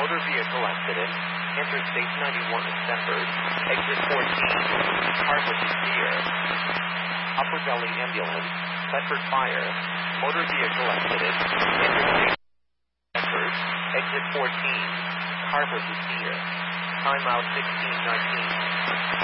motor vehicle accident, Interstate 91 at Stefford, exit 14, car was severe. Upper Valley Ambulance, Bedford Fire, motor vehicle accident, Interstate Stefford, exit 14, car was severe. Time out 1619.